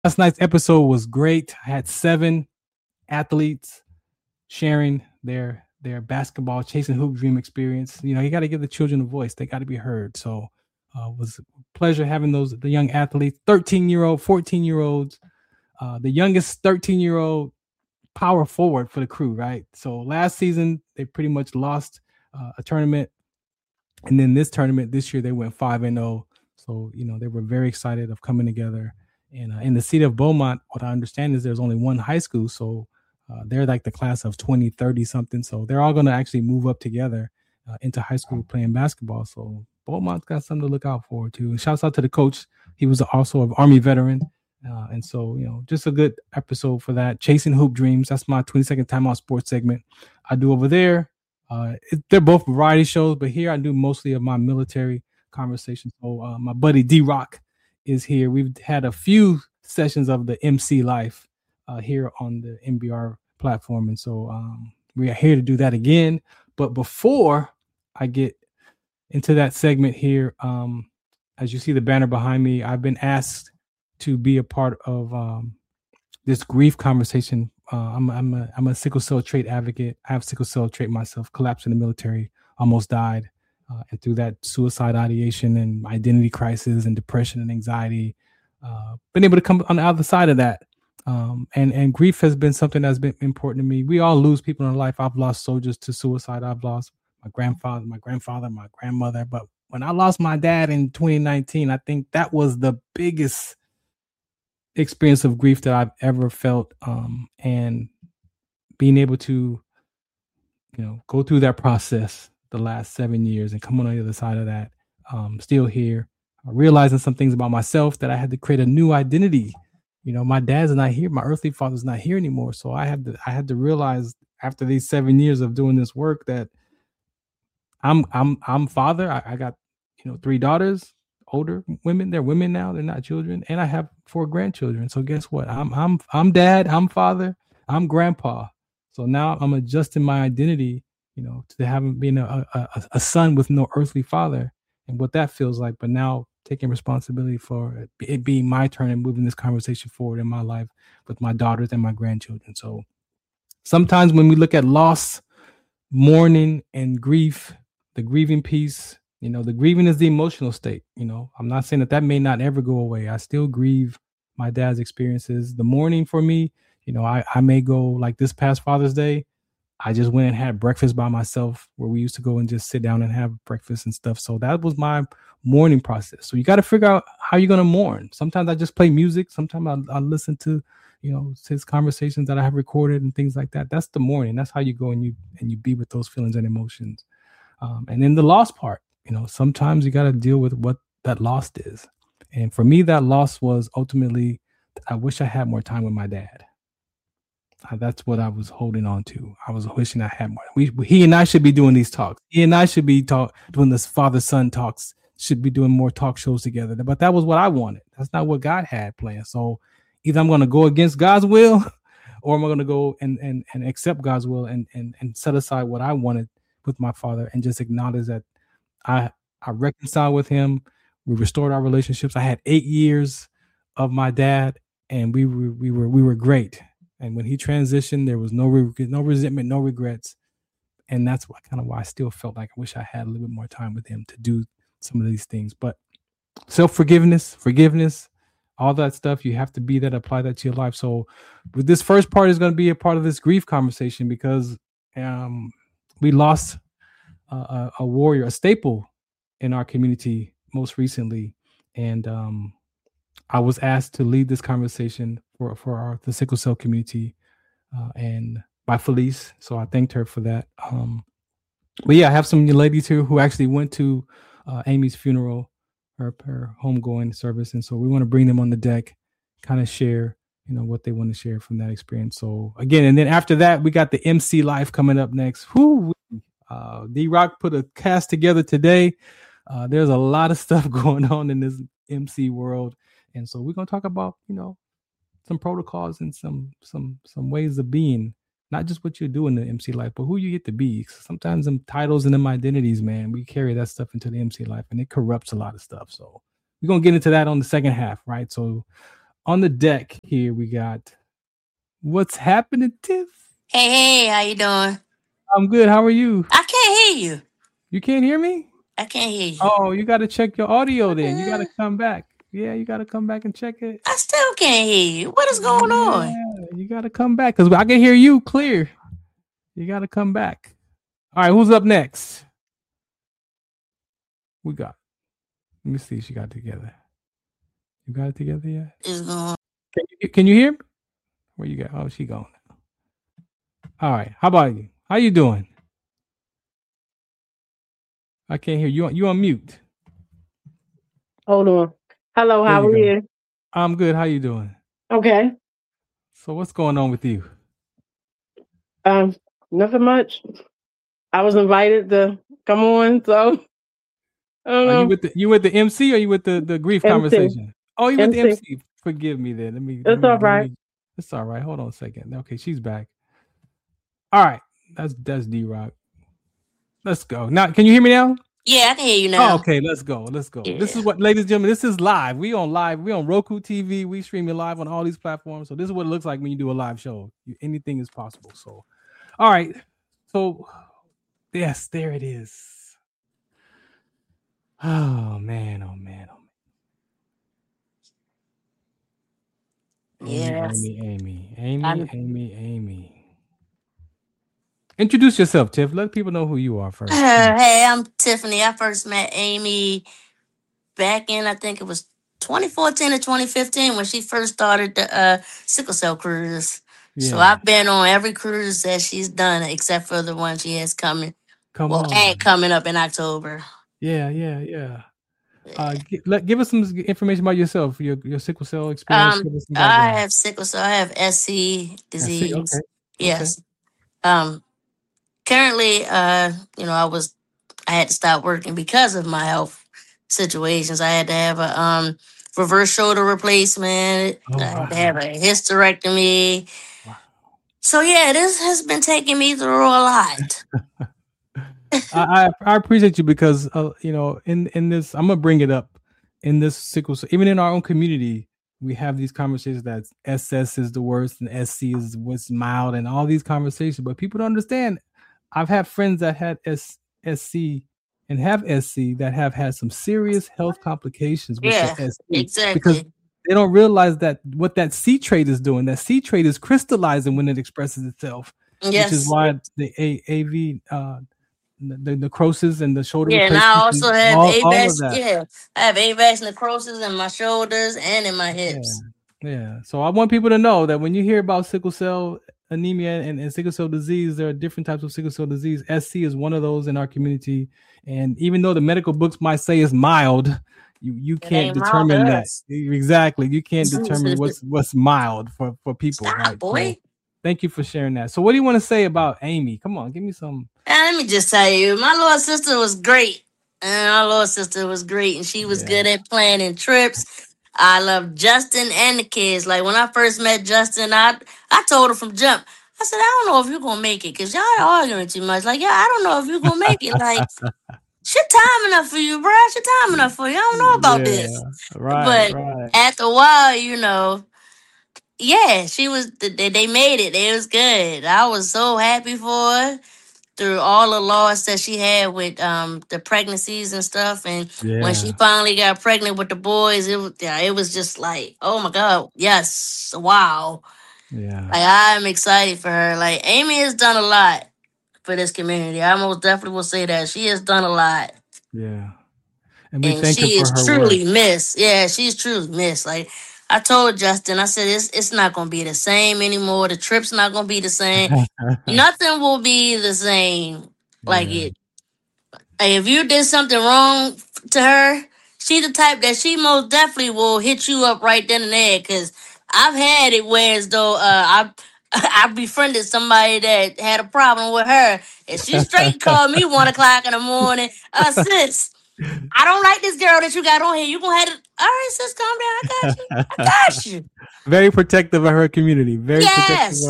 Last night's episode was great. I had 7 athletes sharing their basketball chasing hoop dream experience. You got to give the children a voice. They got to be heard. So it was a pleasure having the young athletes, 13-year-old, 14-year-olds, the youngest 13-year-old power forward for the crew, right? So last season they pretty much lost a tournament, and then this year they went 5-0. So they were very excited of coming together. And in the city of Beaumont, what I understand is there's only one high school, so they're like the class of 2030 something. So they're all going to actually move up together into high school playing basketball. So Beaumont's got something to look out for too. And shouts out to the coach. He was also an Army veteran. And so, just a good episode for that. Chasing Hoop Dreams. That's my 22nd Timeout Sports segment I do over there. They're both variety shows, but here I do mostly of my military conversation. So my buddy D-Rock is here. We've had a few sessions of the MC Life here on the MBR platform. And so we are here to do that again. But before I get into that segment here, as you see the banner behind me, I've been asked to be a part of this grief conversation. I'm a sickle cell trait advocate. I have sickle cell trait myself, collapsed in the military, almost died. And through that suicide ideation and identity crisis and depression and anxiety, been able to come on the other side of that. And grief has been something that's been important to me. We all lose people in life. I've lost soldiers to suicide. I've lost my grandfather, my grandmother. But when I lost my dad in 2019, I think that was the biggest experience of grief that I've ever felt. And being able to, go through that process the last 7 years and come on the other side of that, still here, realizing some things about myself that I had to create a new identity. My dad's not here, my earthly father's not here anymore. So I had to realize after these 7 years of doing this work that I'm father. I got 3 daughters, older women. They're women now. They're not children, and I have 4 grandchildren. So guess what? I'm dad. I'm father. I'm grandpa. So now I'm adjusting my identity, to having been a son with no earthly father and what that feels like. But now taking responsibility for it being my turn and moving this conversation forward in my life with my daughters and my grandchildren. So sometimes when we look at loss, mourning, and grief, the grieving piece, the grieving is the emotional state. I'm not saying that may not ever go away. I still grieve my dad's experiences. The mourning for me, I may go like this past Father's Day. I just went and had breakfast by myself where we used to go and just sit down and have breakfast and stuff. So that was my mourning process. So you got to figure out how you're going to mourn. Sometimes I just play music. Sometimes I listen to, his conversations that I have recorded and things like that. That's the mourning. That's how you go and you be with those feelings and emotions. And then the loss part, sometimes you got to deal with what that loss is. And for me, that loss was ultimately, I wish I had more time with my dad. That's what I was holding on to. I was wishing I had more. He and I should be doing these talks. He and I should be doing this father-son talks, should be doing more talk shows together. But that was what I wanted. That's not what God had planned. So either I'm going to go against God's will or I'm going to go and accept God's will and set aside what I wanted with my father and just acknowledge that I reconciled with him. We restored our relationships. I had 8 years of my dad and we were great. And when he transitioned, there was no resentment, no regrets. And that's why I still felt like I wish I had a little bit more time with him to do some of these things. But self-forgiveness, forgiveness, all that stuff, you have to be that, apply that to your life. So with this first part is going to be a part of this grief conversation because we lost a warrior, a staple in our community most recently. And I was asked to lead this conversation for the sickle cell community and by Felice. So I thanked her for that. But yeah, I have some ladies here who actually went to Amy's funeral, her homegoing service. And so we want to bring them on the deck, kind of share, what they want to share from that experience. So again, and then after that, we got the MC Life coming up next. D-Rock put a cast together today. There's a lot of stuff going on in this MC world. And so we're going to talk about, some protocols and some ways of being, not just what you do in the MC life, but who you get to be. Sometimes them titles and them identities, man, we carry that stuff into the MC life and it corrupts a lot of stuff. So we're going to get into that on the second half, right? So On the deck here, we got what's happening, Tiff. Hey, how you doing? I'm good. How are you? I can't hear you. You can't hear me? I can't hear you. Oh, you got to check your audio then. You got to Uh, come back. Yeah, you got to come back and check it. I still can't hear you. What is going on? Yeah, you got to come back because I can hear you clear. You got to come back. All right, who's up next? We got. Let me see if she got it together. You got it together yet? Is going Can you hear me? Where you got? Oh, she gone. All right. How about you? How you doing? I can't hear you. You on mute. Hold on. Hello, There how you are go. you? I'm good. How you doing? Okay. So what's going on with you? Nothing much. I was invited to come on, so I don't Are know. you with the MC or you with the grief MC. conversation? Oh, you with the MC. MC. Forgive me then. It's all right. It's all right. Hold on a second. Okay, she's back. All right. That's D-Rock. Let's go. Now, can you hear me now? Yeah, I can hear you Oh, now. okay, let's go. Let's go. Yeah. This is what, ladies and gentlemen, this is live. We on Roku TV. We streaming live on all these platforms. So this is what it looks like when you do a live show. Anything is possible. So, all right. So, yes, there it is. Oh man, oh man, oh man. Yes. Amy. Introduce yourself, Tiff. Let people know who you are first. Hey, I'm Tiffany. I first met Amy back in, I think it was 2014 or 2015 when she first started the sickle cell cruise. Yeah. So I've been on every cruise that she's done except for the one she has coming. And coming up in October. Yeah. Give us some information about yourself, your sickle cell experience. I have sickle cell. I have SC disease. Okay. Yes. Currently, I had to stop working because of my health situations. I had to have a reverse shoulder replacement. I had to have a hysterectomy. Wow. So yeah, this has been taking me through a lot. I appreciate you because in this, I'm gonna bring it up in this sickle cell, even in our own community, we have these conversations that SS is the worst and SC is what's mild and all these conversations, but people don't understand. I've had friends that had SC and have SC that have had some serious health complications with the SC. Exactly. Because they don't realize that what that C trait is doing, that C trait is crystallizing when it expresses itself. Yes. Which is why the AV the necrosis and the shoulder. Yeah, and I also have AVAX. Yeah, I have AVAX necrosis in my shoulders and in my hips. Yeah. So I want people to know that when you hear about sickle cell anemia and sickle cell disease, there are different types of sickle cell disease. SC is one of those in our community. And even though the medical books might say it's mild, you can't determine that. Exactly. You can't determine what's mild for people. Stop, right? Boy. So, thank you for sharing that. So what do you want to say about Amy? Come on, give me some. Let me just tell you, my little sister was great. And she was good at planning trips. I love Justin and the kids. Like when I first met Justin, I told her from jump, I said, I don't know if you're gonna make it because y'all arguing too much. Like, yeah, I don't know if you're gonna make it. Like, shit time enough for you, bro. Shit time enough for you. I don't know about this. Right. But after a while, yeah, she was. They made it. It was good. I was so happy for her through all the loss that she had with the pregnancies and stuff. And when she finally got pregnant with the boys, it was just like, oh my God, yes, wow. Yeah. Like I'm excited for her. Like Amy has done a lot for this community. I most definitely will say that. She has done a lot. Yeah. And she is truly missed. Yeah, she's truly missed. Like I told Justin, I said, it's not going to be the same anymore. The trip's not going to be the same. Nothing will be the same like it. If you did something wrong to her, she's the type that she most definitely will hit you up right then and there. Because I've had it where as though I befriended somebody that had a problem with her. And she straight called me 1 o'clock in the morning. Sis, I don't like this girl that you got on here. You gonna have to. All right, sis, calm down. I got you. Very protective of her community. Yes.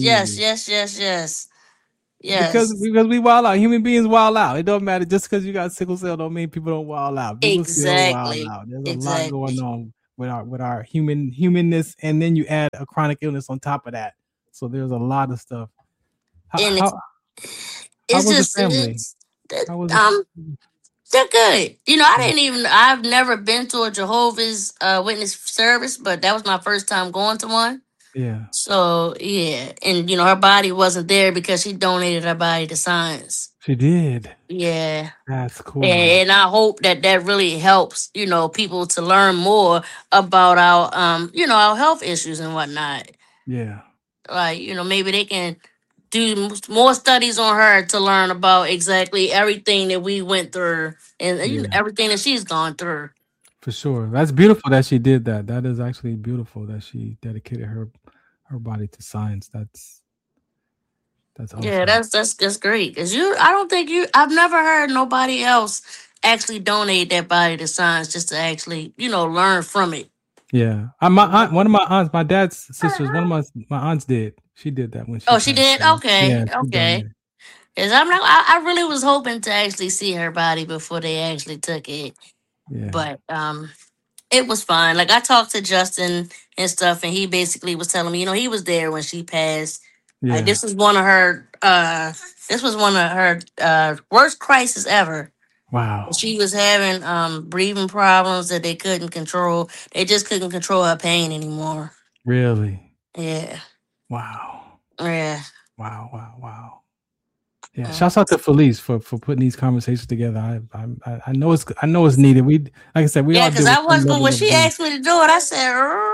Because we wild out. Human beings wild out. It don't matter. Just because you got sickle cell don't mean people don't wild out. People still wild out. There's a lot going on with our humanness, and then you add a chronic illness on top of that. So there's a lot of stuff. How was the family? They're good. You know, I've never been to a Jehovah's Witness service, but that was my first time going to one. Yeah. So, yeah. And, you know, her body wasn't there because she donated her body to science. She did. Yeah. That's cool. And I hope that really helps, you know, people to learn more about our, you know, our health issues and whatnot. Yeah. Like, you know, maybe they can do more studies on her to learn about exactly everything that we went through and you know, everything that she's gone through. For sure. That's beautiful that she did that. That is actually beautiful that she dedicated her body to science. That's awesome. Yeah, that's great. Cause I've never heard nobody else actually donate their body to science just to actually, you know, learn from it. Yeah. My aunt, one of my aunts, my dad's sisters, one of my aunts did. She did that when she. Oh, she did? Okay. Yeah, okay. Cause I really was hoping to actually see her body before they actually took it. Yeah. But it was fine. Like I talked to Justin and stuff, and he basically was telling me, you know, he was there when she passed. Yeah. Like this was one of her worst crises ever. Wow. She was having breathing problems that they couldn't control. They just couldn't control her pain anymore. Really? Yeah. Wow. Yeah. Wow. Yeah. Shouts out to Felice for putting these conversations together. I know it's needed. We, like I said, we all. Yeah, because I was, but when she asked me to do it, I said,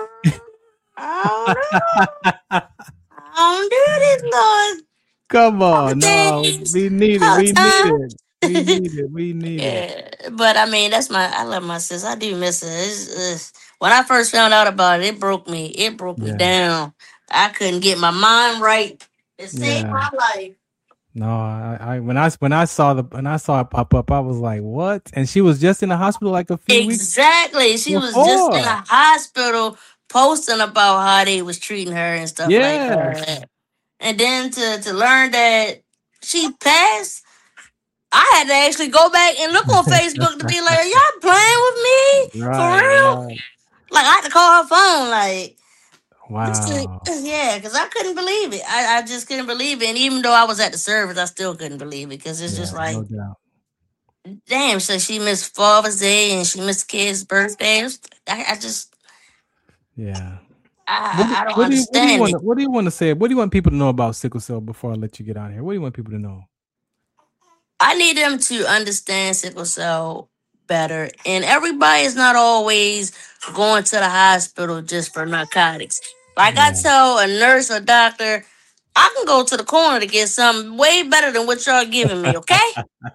I don't do this, Lord. Come on, no, we need it. We need it. But I mean, I love my sis. I do miss her. When I first found out about it, it broke me. It broke me down. I couldn't get my mind right. It saved my life. No, I when I saw it pop up, I was like, what? And she was just in the hospital like a few weeks. Exactly. She was just in the hospital posting about how they was treating her and stuff like that. And then to learn that she passed, I had to actually go back and look on Facebook to be like, are y'all playing with me? For real? Right. Like, I had to call her phone, like, wow. Yeah, because I couldn't believe it. I just couldn't believe it. And even though I was at the service, I still couldn't believe it because it's just like, no doubt. Damn, so she missed Father's Day and she missed kids' birthdays. I just... Yeah. I don't understand. What do you want to say? What do you want people to know about sickle cell before I let you get out of here? What do you want people to know? I need them to understand sickle cell better. And everybody is not always going to the hospital just for narcotics. Like I tell a nurse or doctor, I can go to the corner to get something way better than what y'all giving me, okay?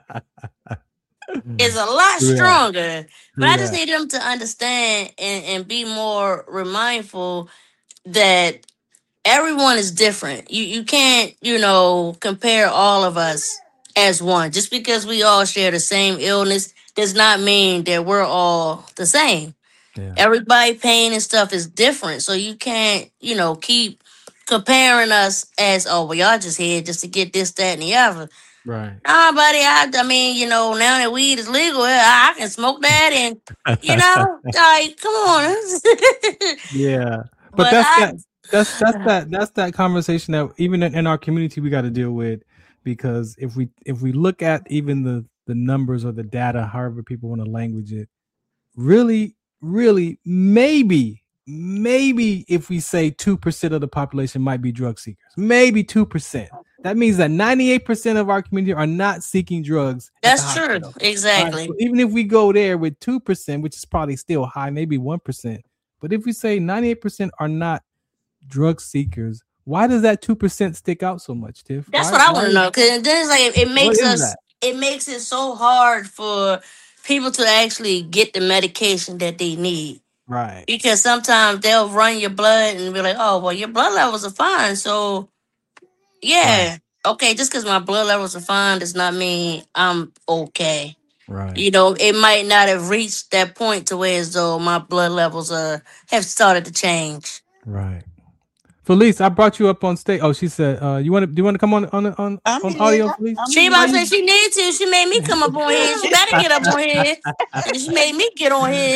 It's a lot stronger. But I just need them to understand and be more mindful that everyone is different. You can't, compare all of us as one. Just because we all share the same illness does not mean that we're all the same. Yeah. Everybody's pain and stuff is different. So you can't, keep comparing us as, oh, well, y'all just here just to get this, that, and the other. Right. Nah, buddy, I mean, now that weed is legal, I can smoke that and, like, come on. Yeah. But that's that conversation that even in our community we got to deal with, because if we look at even the numbers or the data, however people want to language it, really maybe if we say 2% of the population might be drug seekers, maybe 2%. That means that 98% of our community are not seeking drugs. That's true. Exactly. Right? So even if we go there with 2%, which is probably still high, maybe 1%, but if we say 98% are not drug seekers, why does that 2% stick out so much, Tiff? That's what I want to know. Because then it's like it makes it so hard for people to actually get the medication that they need. Right. Because sometimes they'll run your blood and be like, oh, well, your blood levels are fine. So, yeah. Right. Okay, just because my blood levels are fine does not mean I'm okay. Right. It might not have reached that point to where as though my blood levels have started to change. Right. Felice, I brought you up on stage. Oh, she said, do you want to come on audio, Felice? She about to say she needs to. She made me come up on here. She better get up on here. She made me get on here.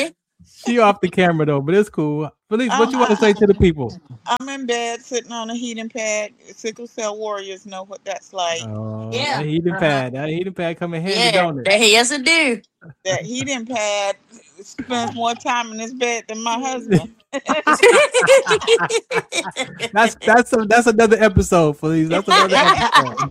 She off the camera though, but it's cool. Felice, what you want to say to the people? I'm in bed sitting on a heating pad. Sickle cell warriors know what that's like. Oh, Yeah. that heating pad come in handy, Yeah. don't it? Yes, it do. That heating pad spends more time in this bed than my husband. That's another episode, Felice. That's another episode.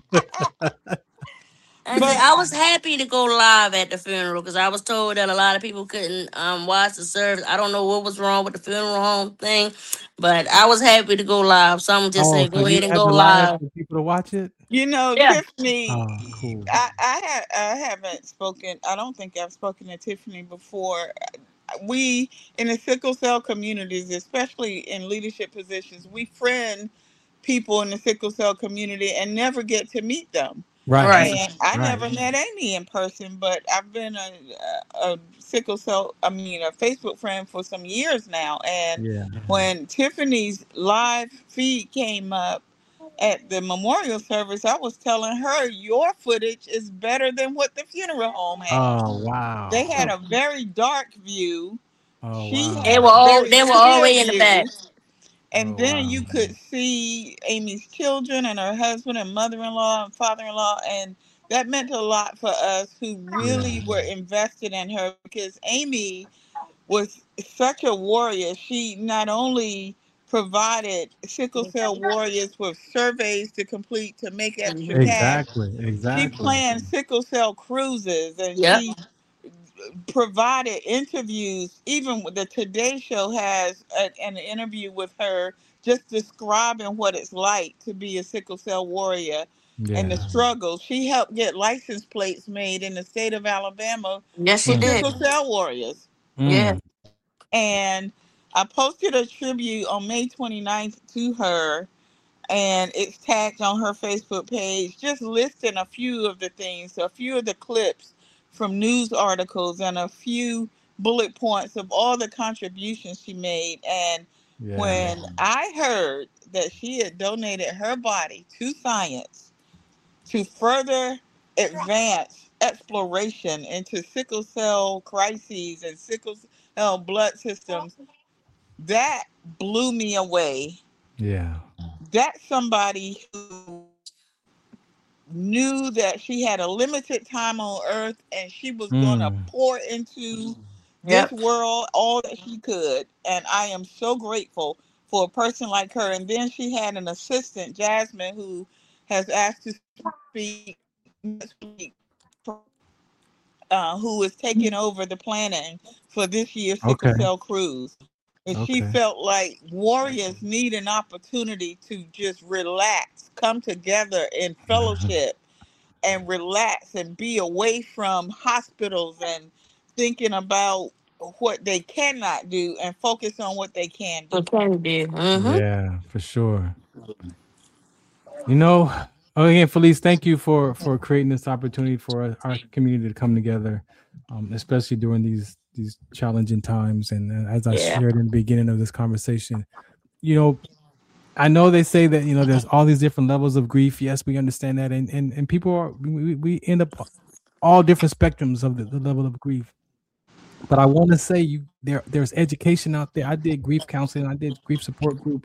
I was happy to go live at the funeral because I was told that a lot of people couldn't watch the service. I don't know what was wrong with the funeral home thing, but I was happy to go live. Someone just Oh, said, so "Go you ahead and had go the live live." for people to watch it? Yeah. Tiffany, Oh, cool. I haven't spoken. I don't think I've spoken to Tiffany before. We in the sickle cell communities, especially in leadership positions, we friend people in the sickle cell community and never get to meet them. Right. And I Right. never met Amy in person, but I've been a sickle cell, a Facebook friend for some years now. And Yeah. when Tiffany's live feed came up at the memorial service, I was telling her, your footage is better than what the funeral home had. Oh, wow. They had a very dark view. Oh, She wow. had a very They were all clear way in the back. view. And Oh, then wow. you could see Amy's children and her husband and mother-in-law and father-in-law. And that meant a lot for us who really were invested in her, because Amy was such a warrior. She not only provided sickle cell warriors with surveys to complete to make extra cash, Exactly. she Exactly. planned sickle cell cruises, and Yep. she provided interviews. Even the Today Show has an interview with her just describing what it's like to be a sickle cell warrior and the Yeah. struggle. She helped get license plates made in the state of Alabama Yes, she for did. sickle cell warriors. Yeah. Mm. And I posted a tribute on May 29th to her, and it's tagged on her Facebook page, just listing a few of the things, a few of the clips from news articles, and a few bullet points of all the contributions she made. And Yeah. when I heard that she had donated her body to science to further advance exploration into sickle cell crises and sickle cell blood systems, that blew me away. Yeah. That's somebody who knew that she had a limited time on earth and she was going to Mm. pour into this Yep. world all that she could. And I am so grateful for a person like her. And then she had an assistant, Jasmine, who has asked to speak next week, who is taking over the planning for this year's sickle Okay. cell cruise. And she Okay. felt like warriors need an opportunity to just relax, come together in fellowship and relax and be away from hospitals and thinking about what they cannot do and focus on what they can do. What can you do? Mm-hmm. Yeah, for sure. You know, again, Felice, thank you for creating this opportunity for our community to come together, especially during these challenging times. And as I shared in the beginning of this conversation, you know, I know they say that, you know, there's all these different levels of grief. Yes, we understand that, and people are we end up all different spectrums of the level of grief. But I want to say there's education out there. I did grief counseling. I did grief support group.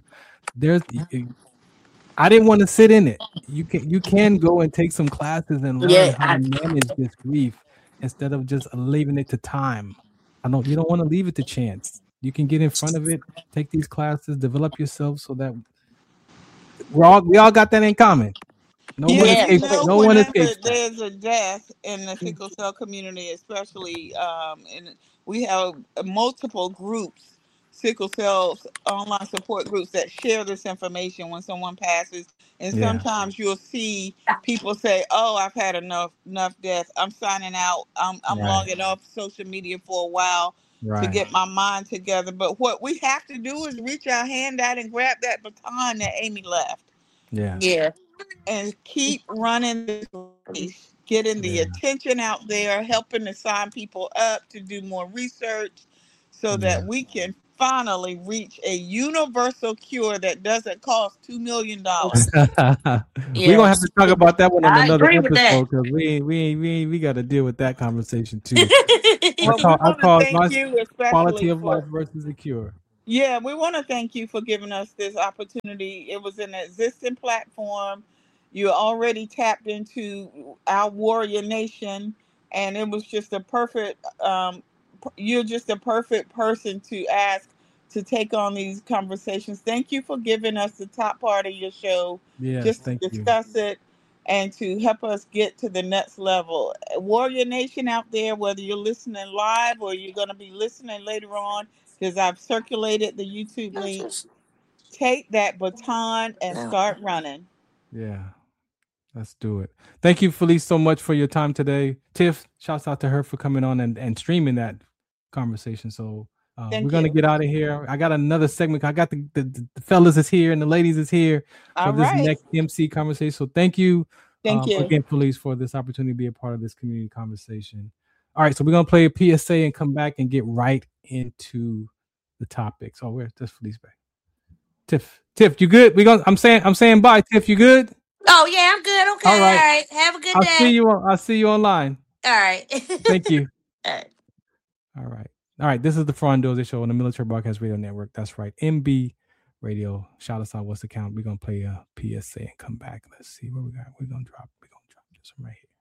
I didn't want to sit in it. You can go and take some classes and learn how to manage this grief instead of just leaving it to time. You don't want to leave it to chance. You can get in front of it, take these classes, develop yourself so that we all got that in common. Whenever there's a death in the sickle cell community, especially, and we have multiple groups, sickle cell online support groups that share this information when someone passes. And sometimes you'll see people say, "Oh, I've had enough death. I'm signing out. I'm logging off social media for a while to get my mind together." But what we have to do is reach our hand out and grab that baton that Amy left. Yeah. And keep running this race, getting the attention out there, helping to sign people up to do more research so that we can finally reach a universal cure that doesn't cost $2 million. We're gonna have to talk about that one on another episode because we got to deal with that conversation too. Well, we want to thank you, especially quality of life versus a cure. Yeah, we want to thank you for giving us this opportunity. It was an existing platform. You already tapped into our warrior nation, and it was just a perfect. You're just a perfect person to ask to take on these conversations. Thank you for giving us the top part of your show, just to discuss it and to help us get to the next level. Warrior Nation out there, whether you're listening live or you're going to be listening later on, because I've circulated the YouTube link, take that baton and start running. Yeah. Let's do it. Thank you, Felice, so much for your time today. Tiff, shouts out to her for coming on and streaming that conversation. So we're going to get out of here. I got another segment. I got the fellas is here and the ladies is here for this next MC conversation. So thank you. Thank you again, Felice, for this opportunity to be a part of this community conversation. All right, so we're going to play a PSA and come back and get right into the topic. So where's this Felice back? Tiff, you good? I'm saying bye, Tiff. You good? Oh yeah, I'm good. Okay, all right. Have a good day. I'll see you online. All right. Thank you. All right. This is the Frondoze Show on the Military Broadcast Radio Network. That's right, MB Radio. Shout us out. What's the count? We're gonna play a PSA and come back. Let's see what we got. We're gonna drop this one right here.